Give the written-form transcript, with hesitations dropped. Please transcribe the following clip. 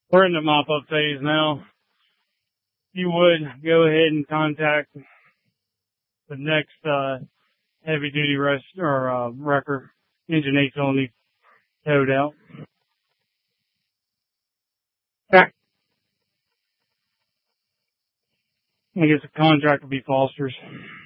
We're in the mop-up phase now. You would go ahead and contact the next heavy-duty wrecker. Engine 8's only towed out. I guess the contract would be Foster's.